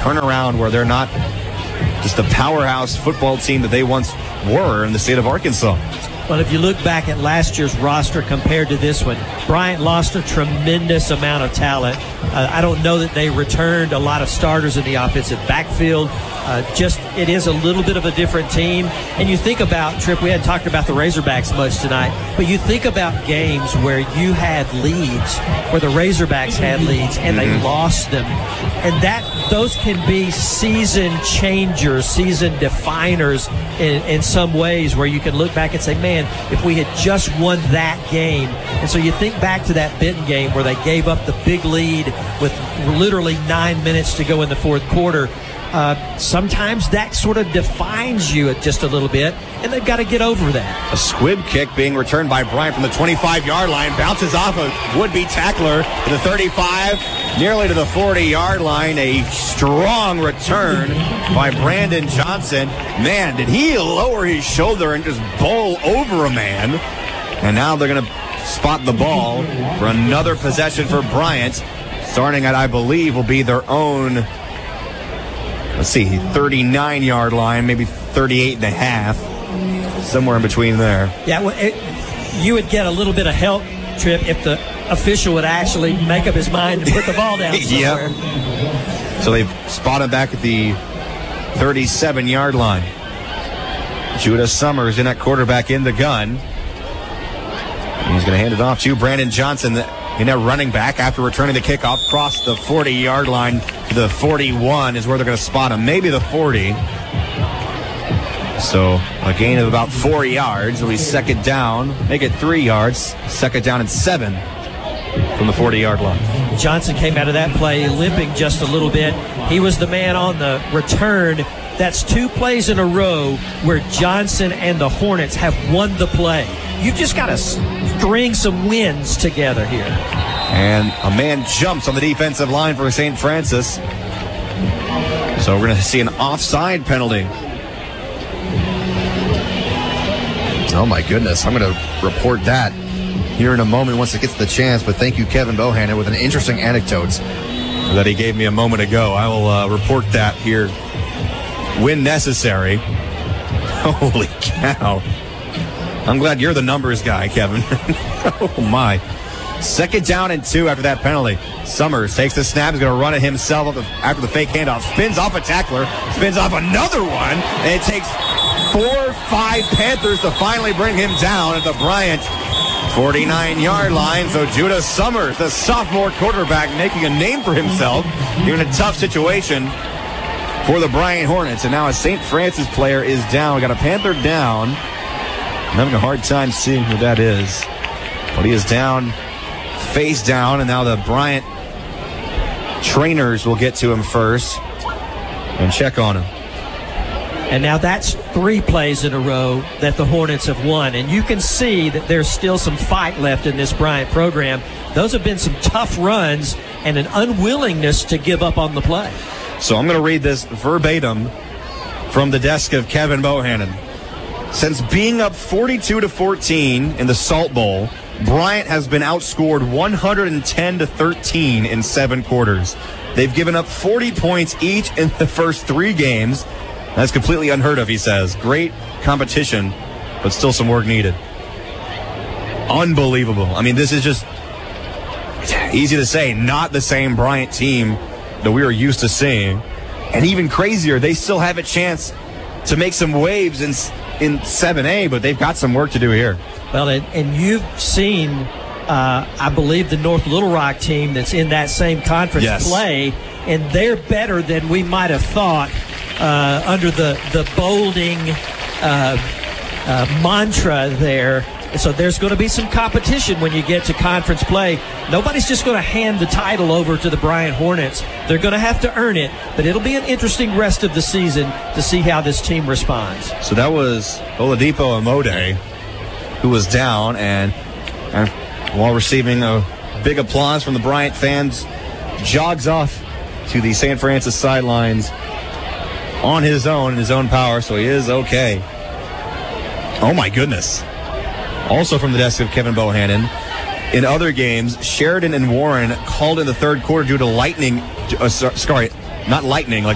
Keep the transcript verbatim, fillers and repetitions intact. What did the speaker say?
turnaround where they're not just the powerhouse football team that they once were in the state of Arkansas. Well, if you look back at last year's roster compared to this one, Bryant lost a tremendous amount of talent. Uh, I don't know that they returned a lot of starters in the offensive backfield. Uh, just, it is a little bit of a different team. And you think about, Tripp, we hadn't talked about the Razorbacks much tonight, but you think about games where you had leads, where the Razorbacks had leads, and mm-hmm. they lost them. And that those can be season changers, season definers in, in some ways, where you can look back and say, man, if we had just won that game. And so you think back to that Benton game where they gave up the big lead with literally nine minutes to go in the fourth quarter. Uh, sometimes that sort of defines you just a little bit, and they've got to get over that. A squib kick being returned by Bryant from the twenty-five-yard line, bounces off a would-be tackler to the thirty-five, nearly to the forty-yard line. A strong return by Brandon Johnson. Man, did he lower his shoulder and just bowl over a man. And now they're going to spot the ball for another possession for Bryant, starting at, I believe, will be their own, let's see, thirty-nine-yard line, maybe thirty-eight and a half, somewhere in between there. Yeah, well, it, you would get a little bit of help, Tripp, if the official would actually make up his mind to put the ball down somewhere. Yep. So they've spotted back at the thirty-seven-yard line. Judah Summers in at quarterback in the gun. And he's going to hand it off to Brandon Johnson in at running back after returning the kickoff across the forty-yard line to the forty-one is where they're going to spot him. Maybe the forty. So a gain of about four yards. It'll be second down. Make it three yards. Second down and seven from the forty-yard line. Johnson came out of that play limping just a little bit. He was the man on the return. That's two plays in a row where Johnson and the Hornets have won the play. You've just got to string some wins together here. And a man jumps on the defensive line for Saint Francis. So we're going to see an offside penalty. Oh, my goodness. I'm going to report that here in a moment once it gets the chance. But thank you, Kevin Bohannon, with an interesting anecdote that he gave me a moment ago. I will uh, report that here when necessary. Holy cow. I'm glad you're the numbers guy, Kevin. Oh, my. Second down and two after that penalty. Summers takes the snap. He's going to run it himself after the fake handoff. Spins off a tackler. Spins off another one. And it takes four, five Panthers to finally bring him down at the Bryant forty-nine-yard line. So Judah Summers, the sophomore quarterback, making a name for himself here in a tough situation for the Bryant Hornets. And now a Saint Francis player is down. We got a Panther down. I'm having a hard time seeing who that is. But he is down, face down, and now the Bryant trainers will get to him first and check on him. And now that's three plays in a row that the Hornets have won. And you can see that there's still some fight left in this Bryant program. Those have been some tough runs and an unwillingness to give up on the play. So I'm going to read this verbatim from the desk of Kevin Bohannon. Since being up forty-two to fourteen in the Salt Bowl, Bryant has been outscored one hundred ten to thirteen in seven quarters. They've given up forty points each in the first three games. That's completely unheard of, he says. Great competition, but still some work needed. Unbelievable. I mean, this is just easy to say, not the same Bryant team that we are used to seeing. And even crazier, they still have a chance to make some waves in in seven A, but they've got some work to do here. Well, and, and you've seen, uh, I believe, the North Little Rock team that's in that same conference yes. play, and they're better than we might have thought uh, under the, the bolding uh, uh, mantra there. So there's going to be some competition when you get to conference play. Nobody's just going to hand the title over to the Bryant Hornets. They're going to have to earn it, but it'll be an interesting rest of the season to see how this team responds. So that was Oladipo Amode, who was down, and, and while receiving a big applause from the Bryant fans, jogs off to the Saint Francis sidelines on his own, in his own power, so he is okay. Oh, my goodness. Also from the desk of Kevin Bohannon, in other games, Sheridan and Warren called in the third quarter due to lightning, uh, sorry, not lightning, like